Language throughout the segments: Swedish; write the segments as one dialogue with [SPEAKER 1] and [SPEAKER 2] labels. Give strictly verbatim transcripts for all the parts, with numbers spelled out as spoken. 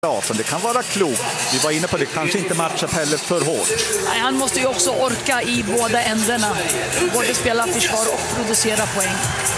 [SPEAKER 1] Ja, så det kan vara klokt. Vi var inne på det, kanske inte matcha Pelle för hårt.
[SPEAKER 2] Nej, han måste ju också orka i båda ändarna. Både spela försvar och producera poäng.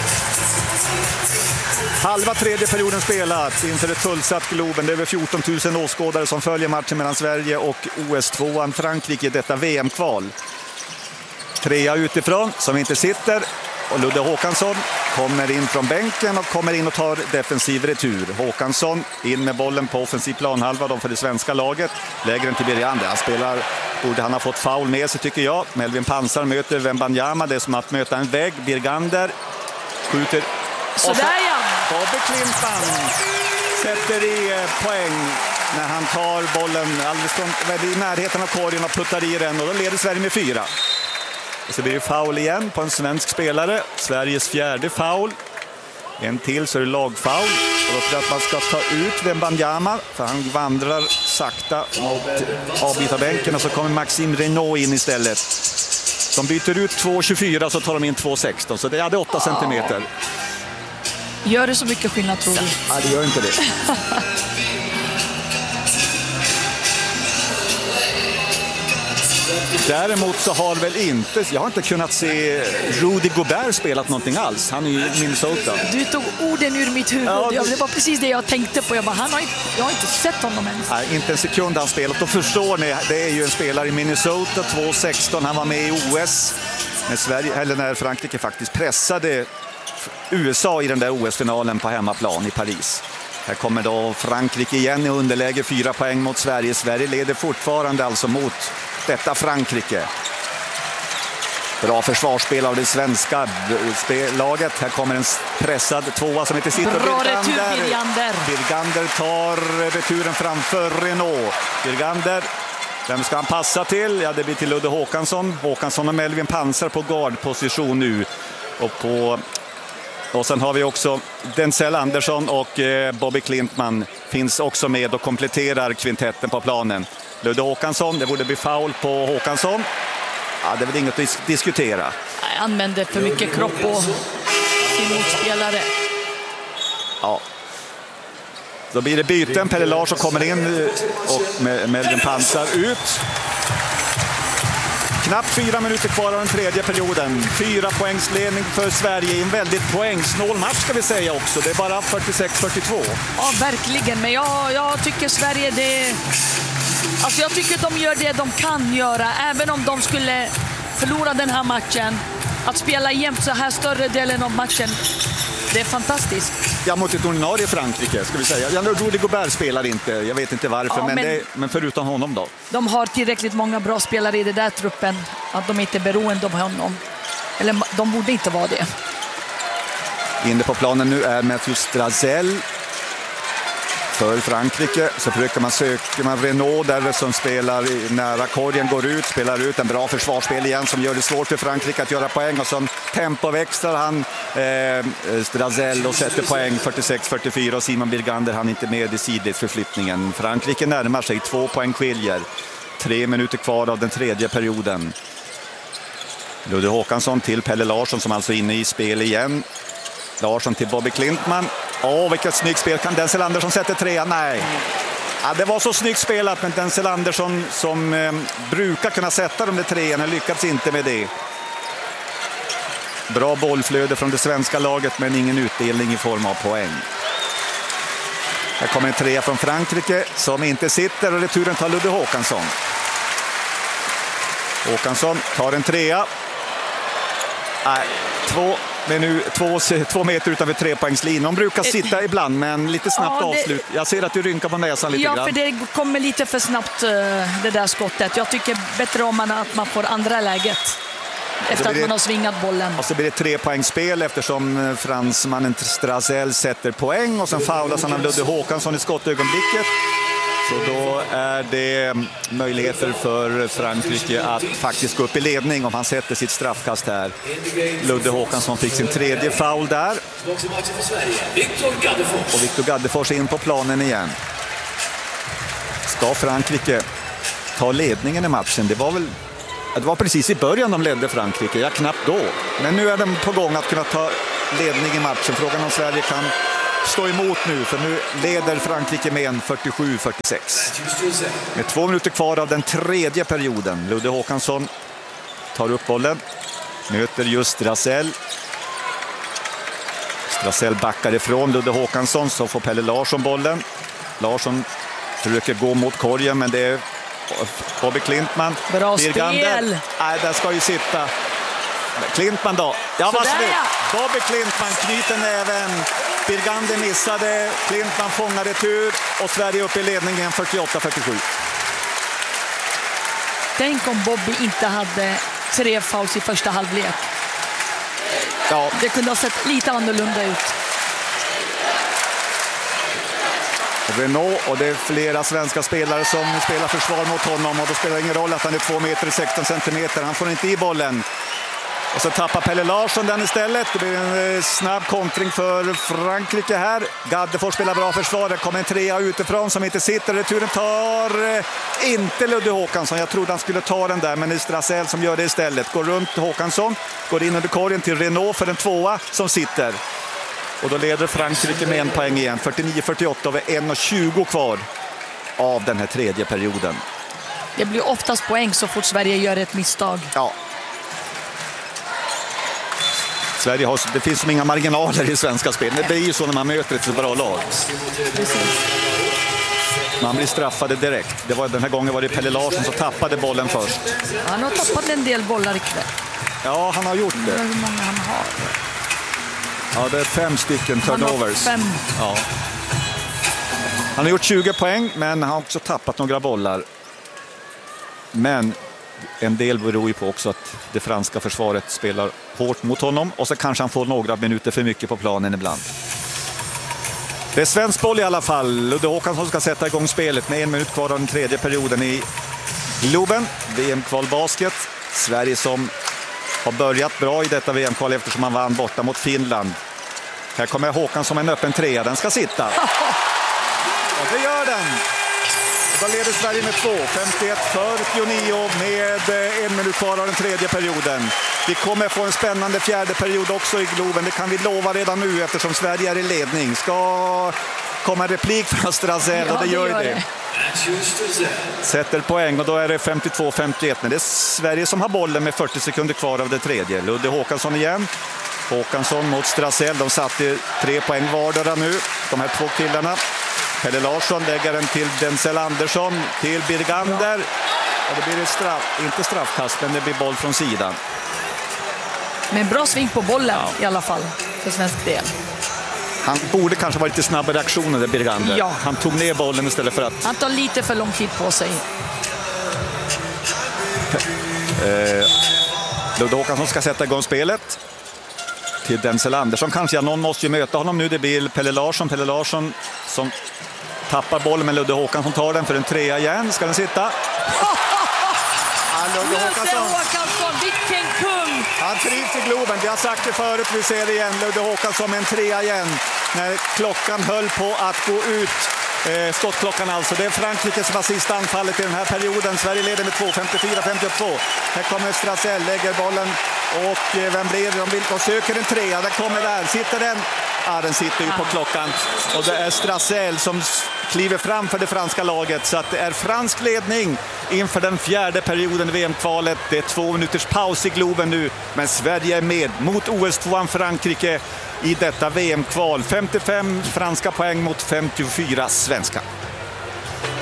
[SPEAKER 1] Halva tredje perioden spelat inför ett fullsatt Globen. Det är över fjorton tusen åskådare som följer matchen mellan Sverige och O S tvåan Frankrike i detta V M-kval. Trea utifrån som inte sitter. Och Ludde Håkansson kommer in från bänken och kommer in och tar defensiv retur. Håkansson in med bollen på offensiv planhalva då för det svenska laget. Lägger den till Birgander. Han spelar, borde han ha fått foul med sig tycker jag. Melvin Pansar möter Wembanyama. Det är som att möta en vägg. Birgander skjuter.
[SPEAKER 2] Sådär ja!
[SPEAKER 1] Bobby Clinton sätter i poäng när han tar bollen alldeles från, i närheten av korgen och puttar i den. Och då leder Sverige med fyra. Och så blir det foul igen på en svensk spelare. Sveriges fjärde foul. En till så är det lagfoul. Och då tror jag att man ska ta ut Wembanyama. För han vandrar sakta mot avbytarbänken. Och så kommer Maxime Renaud in istället. De byter ut två tjugofyra så tar de in två sexton. Så det hade åtta centimeter.
[SPEAKER 2] Gör det så mycket skillnad tror du?
[SPEAKER 1] Ja, det gör inte det. Däremot så har väl inte, jag har inte kunnat se Rudy Gobert spelat någonting alls. Han är ju i Minnesota.
[SPEAKER 2] Du tog orden ur mitt huvud. Ja, det... det var precis det jag tänkte på. Jag, bara, han har inte, jag har inte sett honom ens.
[SPEAKER 1] Nej, inte en sekund han spelat. Då förstår ni, det är ju en spelare i Minnesota, två sexton. Han var med i O S när, Sverige, eller när Frankrike faktiskt pressade U S A i den där O S-finalen på hemmaplan i Paris. Här kommer då Frankrike igen i underläge, fyra poäng mot Sverige. Sverige leder fortfarande alltså mot detta Frankrike. Bra försvarsspel av det svenska laget. Här kommer en pressad tvåa som heter sitter.
[SPEAKER 2] Bra retur Birgander.
[SPEAKER 1] Birgander tar returen framför Renaud. Birgander, vem ska han passa till? Ja, det blir till Ludde Håkansson. Håkansson och Melvin Pansar på guardposition nu. Och på... Och sen har vi också Denzel Andersson och Bobby Klintman finns också med och kompletterar kvintetten på planen. Ludde Håkansson, det borde bli foul på Håkansson. Ja, det är väl inget att dis- diskutera.
[SPEAKER 2] Nej, han använder för mycket kropp på sin motspelare.
[SPEAKER 1] Ja. Då blir det byten. Pelle Larsson kommer in och Melvin Pansar ut. Knappt fyra minuter kvar av den tredje perioden. Fyra poängsledning för Sverige i en väldigt poängsnål match ska vi säga också. Det är bara fyrtiosex fyrtiotvå.
[SPEAKER 2] Ja, verkligen. Men jag, jag tycker Sverige det... Alltså jag tycker att de gör det de kan göra. Även om de skulle förlora den här matchen. Att spela jämt så här större delen av matchen. Det är fantastiskt.
[SPEAKER 1] Ja, mot ett ordinarie Frankrike ska vi säga. Jag tror Rudy Gobert spelar inte. Jag vet inte varför, ja, men, men, det, men förutom honom då.
[SPEAKER 2] De har tillräckligt många bra spelare i den där truppen. Att de inte är beroende av honom. Eller de borde inte vara det.
[SPEAKER 1] Inne på planen nu är Matthew Strazel. För Frankrike så försöker man söka man Renaud där som spelar nära korgen, går ut, spelar ut en bra försvarsspel igen som gör det svårt för Frankrike att göra poäng och som tempoväxlar han eh, Strazel och sätter poäng fyrtiosex fyrtiofyra och Simon Birgander han inte med i sidledsförflyttningen. Frankrike närmar sig, två poäng skiljer. Tre minuter kvar av den tredje perioden. Ludde Håkansson till Pelle Larsson som alltså är inne i spel igen. Larsson till Bobby Klintman. Åh, vilket snyggt spel. Kan Denzel Andersson sätta tre? Nej. Ja, det var så snyggt spelat, men Denzel Andersson som eh, brukar kunna sätta de där treorna lyckats inte med det. Bra bollflöde från det svenska laget, men ingen utdelning i form av poäng. Här kommer en trea från Frankrike som inte sitter och returen tar Ludde Håkansson. Håkansson tar en trea. Nej, två... Men nu två, två meter utanför trepoängslinjen. De brukar sitta ibland, men lite snabbt ja, det... avslut. Jag ser att du rynkar på näsan lite
[SPEAKER 2] ja,
[SPEAKER 1] grann.
[SPEAKER 2] Ja, för det kommer lite för snabbt det där skottet. Jag tycker bättre om man, att man får andra läget efter att man har svingat bollen.
[SPEAKER 1] Och så blir det trepoängsspel eftersom fransmannen Strazel sätter poäng. Och sen faulas han av Ludde Håkansson i skottögonblicket. Så då är det möjligheter för Frankrike att faktiskt gå upp i ledning om han sätter sitt straffkast här. Ludde Håkansson fick sin tredje foul där. Och Victor Gaddefors in på planen igen. Ska Frankrike ta ledningen i matchen? Det var väl det var precis i början de ledde Frankrike, ja knappt då. Men nu är de på gång att kunna ta ledning i matchen. Frågan om Sverige kan stå emot nu, för nu leder Frankrike med en fyrtiosju fyrtiosex. Med två minuter kvar av den tredje perioden. Ludde Håkansson tar upp bollen, möter just Strasell. Strasell backar ifrån Ludde Håkansson, så får Pelle Larsson bollen. Larsson försöker gå mot korgen, men det är Bobby Klintman.
[SPEAKER 2] Bra
[SPEAKER 1] Birgander.
[SPEAKER 2] spel!
[SPEAKER 1] Nej, där ska ju sitta Klintman då. Ja, vad snyggt!
[SPEAKER 2] ja.
[SPEAKER 1] Bobby Klintman knyter näven. Birgander missade. Klintman fångar retur. Och Sverige upp i ledningen fyrtioåtta fyrtiosju.
[SPEAKER 2] Tänk om Bobby inte hade tre fouls i första halvlek.
[SPEAKER 1] Ja.
[SPEAKER 2] Det kunde ha sett lite annorlunda ut.
[SPEAKER 1] Renault, och det är flera svenska spelare som spelar försvar mot honom, och då spelar det ingen roll att han är två meter sexton centimeter. Han får inte i bollen. Och så tappar Pelle Larsson den istället. Det blir en snabb kontring för Frankrike här. Gaddefors spelar bra försvar. Det kommer en trea utifrån som inte sitter. Returen tar inte Ludde Håkansson. Jag trodde han skulle ta den där, men det är Strasell som gör det istället. Går runt Håkansson, går in under korgen till Renault för en tvåa som sitter. Och då leder Frankrike med en poäng igen. fyrtionio fyrtioåtta över en tjugo kvar av den här tredje perioden.
[SPEAKER 2] Det blir oftast poäng så fort Sverige gör ett misstag.
[SPEAKER 1] Ja. Sverige har, det finns som inga marginaler i svenska spel. Det blir ju så när man möter ett så bra lag.
[SPEAKER 2] Precis.
[SPEAKER 1] Man blir straffade direkt. Det var, den här gången var det Pelle Larsson som tappade bollen först.
[SPEAKER 2] Han har tappat en del bollar ikväll.
[SPEAKER 1] Ja, han har gjort det.
[SPEAKER 2] Hur många han har?
[SPEAKER 1] Ja, det är fem stycken turnovers.
[SPEAKER 2] Han har fem.
[SPEAKER 1] Ja. Han har gjort tjugo poäng, men han har också tappat några bollar. Men en del beror ju på också att det franska försvaret spelar hårt mot honom, och så kanske han får några minuter för mycket på planen ibland. Det är svensk boll i alla fall. Ludde Håkansson ska sätta igång spelet med en minut kvar av den tredje perioden i Globen. V M-kvalbasket. Sverige som har börjat bra i detta V M-kval eftersom han vann borta mot Finland. Här kommer Håkansson som en öppen trea. Den ska sitta. Och det gör den. Och då leder Sverige med två. femtioett fyrtionio med en minut kvar av den tredje perioden. Vi kommer få en spännande fjärde period också i Globen. Det kan vi lova redan nu eftersom Sverige är i ledning. Ska komma en replik från Strasell,
[SPEAKER 2] ja,
[SPEAKER 1] och det gör
[SPEAKER 2] det.
[SPEAKER 1] det. Sätter poäng, och då är det femtiotvå femtioett. Men det är Sverige som har bollen med fyrtio sekunder kvar av det tredje. Ludde Håkansson igen. Håkansson mot Strasell. De satte tre poäng vardera nu, de här två killarna. Pelle Larsson lägger den till Denzel Andersson, till Birgander. Och det blir ett straff, inte straffkast, men det blir boll från sidan.
[SPEAKER 2] Men bra sving på bollen ja. I alla fall, för svensk del.
[SPEAKER 1] Han borde kanske vara lite snabbare reaktioner där, Birgander.
[SPEAKER 2] Ja.
[SPEAKER 1] Han tog ner bollen istället för att...
[SPEAKER 2] Han tar lite för lång tid på sig.
[SPEAKER 1] Eh, Ludde Håkansson ska sätta igång spelet. Till Denzel Andersson kanske. Ja, någon måste ju möta honom nu. Det blir Pelle Larsson. Pelle Larsson som tappar bollen, men Ludde Håkansson tar den för en trea igen. Ska den sitta?
[SPEAKER 2] Ludde Håkansson. Håkansson, vilken kung!
[SPEAKER 1] Han trivs i Globen. Vi har sagt det förut, vi ser det igen. Ludde Håkansson med en trea igen. När klockan höll på att gå ut. Eh, skottklockan alltså. Det är Frankrike som har sista anfallet i den här perioden. Sverige leder med två, femtiofyra femtiotvå. Här kommer Strasell, lägger bollen. Och eh, vem blir det? De, vill, de söker en trea. Den kommer där. Sitter den? Ja, den sitter ju på klockan. Och det är Strasell som kliver fram för det franska laget. Så att det är fransk ledning inför den fjärde perioden i V M-kvalet. Det är två minuters paus i Globen nu. Men Sverige är med mot O S-tvåan Frankrike i detta V M-kval. femtiofem franska poäng mot femtiofyra svenska.